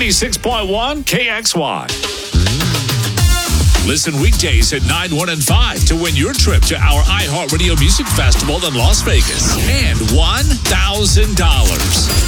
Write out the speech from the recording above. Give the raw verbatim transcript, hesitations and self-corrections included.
ninety-six point one K X Y. Listen weekdays at nine, one, and five to win your trip to our iHeartRadio Music Festival in Las Vegas and one thousand dollars.